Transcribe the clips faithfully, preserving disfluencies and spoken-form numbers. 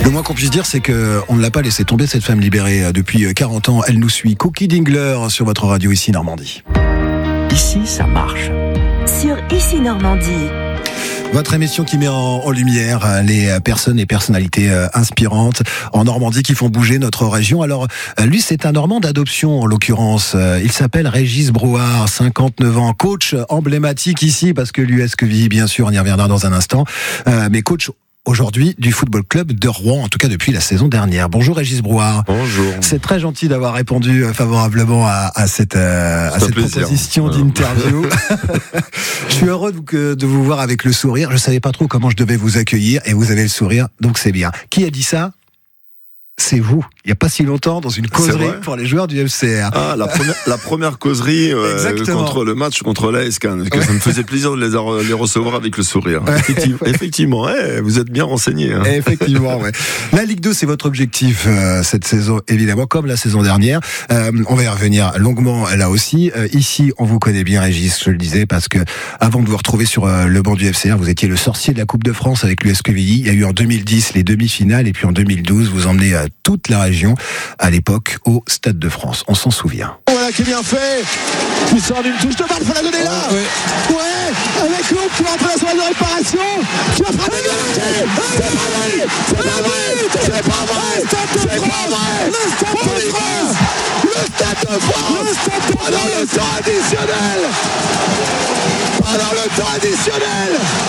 Le moins qu'on puisse dire, c'est qu'on ne l'a pas laissé tomber, cette femme libérée depuis quarante ans. Elle nous suit. Cookie Dingler sur votre radio Ici Normandie. Ici, ça marche. Sur Ici Normandie. Votre émission qui met en, en lumière les personnes et personnalités inspirantes en Normandie qui font bouger notre région. Alors, lui, c'est un Normand d'adoption, en l'occurrence. Il s'appelle Régis Brouard, cinquante-neuf ans, coach emblématique ici, parce que l'U S Quevilly, bien sûr, on y reviendra dans un instant, euh, mais coach aujourd'hui du Football Club de Rouen, en tout cas depuis la saison dernière. Bonjour Régis Brouard. Bonjour. C'est très gentil d'avoir répondu favorablement à, à cette, euh, à cette proposition voilà. d'interview. Je suis heureux de, de vous voir avec le sourire. Je savais pas trop comment je devais vous accueillir et vous avez le sourire, donc c'est bien. Qui a dit ça ? C'est vous. Il n'y a pas si longtemps, dans une causerie pour les joueurs du F C R. Ah, la première, la première causerie euh, contre le match contre l'A S Cannes. Ouais. Ça me faisait plaisir de les, les recevoir avec le sourire. Ouais. Effectivement, effectivement ouais, vous êtes bien renseigné. Hein. Effectivement, ouais. La Ligue deux, c'est votre objectif euh, cette saison, évidemment, comme la saison dernière. Euh, on va y revenir longuement là aussi. Euh, ici, on vous connaît bien, Régis, je le disais, parce que avant de vous retrouver sur euh, le banc du F C R, vous étiez le sorcier de la Coupe de France avec l'U S Quevilly. Il y a eu en deux mille dix les demi-finales, et puis en deux mille douze, vous emmenez euh, toute la région à l'époque au Stade de France. On s'en souvient. Voilà qui est bien fait. Il sort d'une touche de balle, il faut la donner là. Ouais, ouais. ouais. Avec l'autre qui va entrer dans la de réparation. Qui va frapper de l'autre. C'est pas vrai. C'est pas vrai. C'est pas vrai. Le Stade de France. Le Stade de France. Le Stade de France. Pendant le temps additionnel. Pendant le temps additionnel.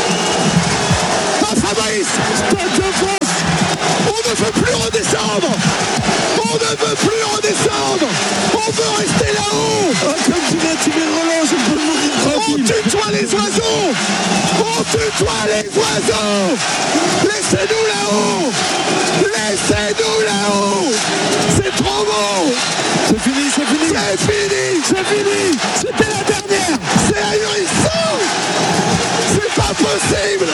Fabrice. Stade de France. On ne veut plus redescendre. On ne veut plus redescendre. On veut rester là-haut. Oh, comme tu viens, tu viens relance, je peux mourir tranquille. On tutoie les oiseaux. On tutoie les oiseaux. Laissez-nous là-haut. Laissez-nous là-haut. C'est trop beau. C'est fini, c'est fini. C'est fini, c'est fini. C'était la dernière. C'est ahurissant. C'est pas possible.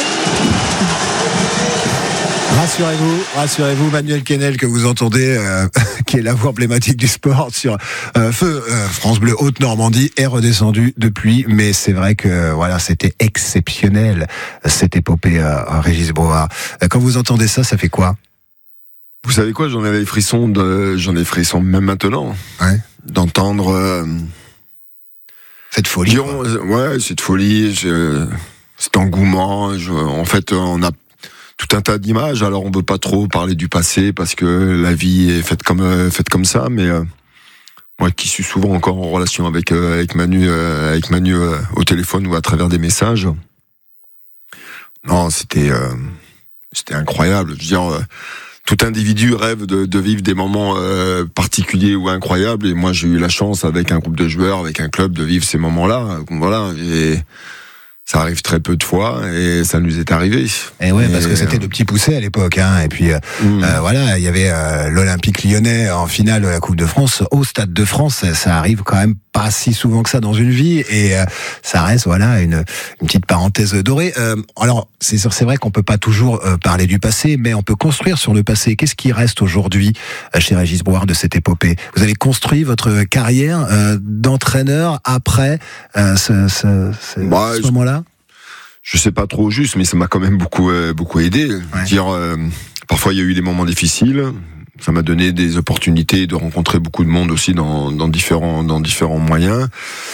Rassurez-vous, rassurez-vous, Manuel Kennel que vous entendez, euh, qui est la voix emblématique du sport sur euh, Feu euh, France Bleu Haute-Normandie, est redescendu depuis, mais c'est vrai que voilà, c'était exceptionnel cette épopée euh, Régis Brouard. Quand vous entendez ça, ça fait quoi ? Vous savez quoi ? J'en avais les frissons, de, j'en ai les frissons même maintenant, ouais. D'entendre euh, cette folie. Dion, ouais, cette folie, je, cet engouement. Je, en fait, on a tout un tas d'images. Alors on veut pas trop parler du passé parce que la vie est faite comme euh, faite comme ça. Mais euh, moi, qui suis souvent encore en relation avec euh, avec Manu, euh, avec Manu euh, au téléphone ou à travers des messages. Non, c'était euh, c'était incroyable. Je veux dire, euh, tout individu rêve de, de vivre des moments euh, particuliers ou incroyables. Et moi, j'ai eu la chance avec un groupe de joueurs, avec un club, de vivre ces moments-là. Voilà. Et ça arrive très peu de fois et ça nous est arrivé. Et ouais, et parce que c'était le petit poussé à l'époque, hein. Et puis mmh. euh, voilà, il y avait euh, l'Olympique Lyonnais en finale de la Coupe de France au Stade de France. Ça, ça arrive quand même pas si souvent que ça dans une vie et euh, ça reste voilà une, une petite parenthèse dorée. Euh, alors c'est c'est vrai qu'on peut pas toujours euh, parler du passé, mais on peut construire sur le passé. Qu'est-ce qui reste aujourd'hui euh, chez Régis Brouard de cette épopée ? Vous avez construit votre carrière euh, d'entraîneur après euh, ce, ce, ce, bah, ce moment-là ? Je sais pas trop juste, mais ça m'a quand même beaucoup euh, beaucoup aidé. Ouais. Dire, euh, parfois il y a eu des moments difficiles. Ça m'a donné des opportunités de rencontrer beaucoup de monde aussi dans, dans différents dans différents moyens.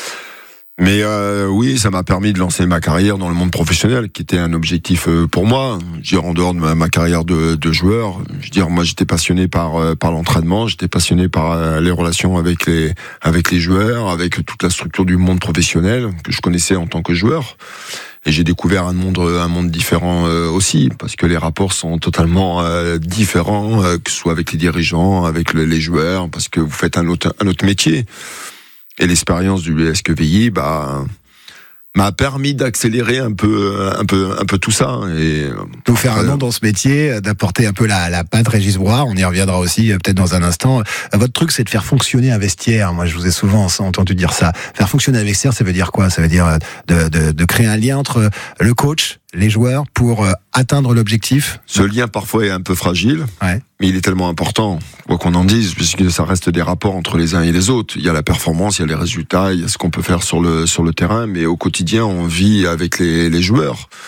Mais euh, oui, ça m'a permis de lancer ma carrière dans le monde professionnel, qui était un objectif euh, pour moi. Je veux dire, en dehors de ma, ma carrière de, de joueur, je veux dire, moi j'étais passionné par euh, par l'entraînement, j'étais passionné par euh, les relations avec les avec les joueurs, avec toute la structure du monde professionnel que je connaissais en tant que joueur. Et j'ai découvert un monde, un monde différent euh, aussi, parce que les rapports sont totalement euh, différents, euh, que ce soit avec les dirigeants, avec le, les joueurs, parce que vous faites un autre, un autre métier. Et l'expérience du U S Quevilly, bah, m'a permis d'accélérer un peu, un peu, un peu tout ça. Et de vous faire un nom dans ce métier, d'apporter un peu la, la patte Régis Brouard. On y reviendra aussi peut-être dans un instant. Votre truc, c'est de faire fonctionner un vestiaire. Moi, je vous ai souvent entendu dire ça. Faire fonctionner un vestiaire, ça veut dire quoi ? Ça veut dire de, de, de créer un lien entre le coach, les joueurs, pour euh, atteindre l'objectif. Ce lien parfois est un peu fragile, ouais. mais il est tellement important, quoi qu'on en dise, puisque ça reste des rapports entre les uns et les autres. Il y a la performance, il y a les résultats, il y a ce qu'on peut faire sur le sur le terrain, mais au quotidien, on vit avec les, les joueurs.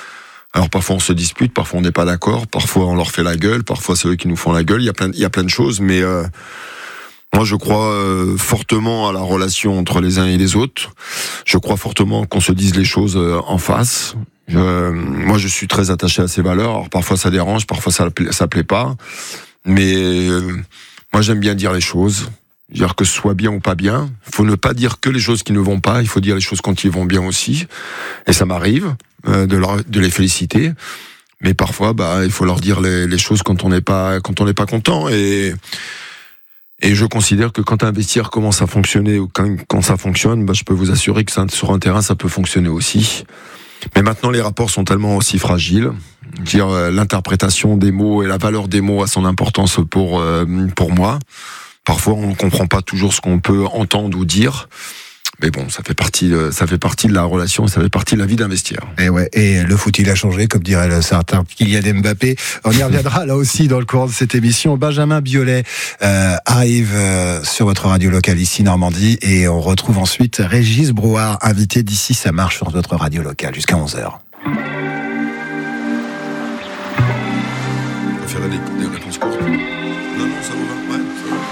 Alors parfois on se dispute, parfois on n'est pas d'accord, parfois on leur fait la gueule, parfois c'est eux qui nous font la gueule. Il y a plein, il y a plein de choses, mais euh, moi je crois euh, fortement à la relation entre les uns et les autres. Je crois fortement qu'on se dise les choses euh, en face. Je, moi je suis très attaché à ces valeurs. Alors parfois ça dérange, parfois ça ça plaît pas, mais euh, moi j'aime bien dire les choses. Dire que ce soit bien ou pas bien, il faut ne pas dire que les choses qui ne vont pas, il faut dire les choses quand ils vont bien aussi. Et ça m'arrive euh, de, leur, de les féliciter, mais parfois, bah, il faut leur dire les, les choses quand on n'est pas, quand on n'est pas content. Et et je considère que quand un vestiaire commence à fonctionner ou quand, quand ça fonctionne, bah, je peux vous assurer que ça, sur un terrain, ça peut fonctionner aussi. Mais maintenant, les rapports sont tellement aussi fragiles. Dire euh, l'interprétation des mots et la valeur des mots a son importance pour euh, pour moi. Parfois, on ne comprend pas toujours ce qu'on peut entendre ou dire. Mais bon, ça fait partie, ça fait partie de la relation, ça fait partie de la vie d'un vestiaire. Et ouais, et le foot, il a changé, comme dirait le certain Kylian Mbappé. On y reviendra là aussi dans le courant de cette émission. Benjamin Biolay euh, arrive euh, sur votre radio locale ici Normandie, et on retrouve ensuite Régis Brouard, invité d'Ici ça marche sur notre radio locale jusqu'à onze heures. On va faire des, des réponses courtes. Non, non, ça vous va. Ouais.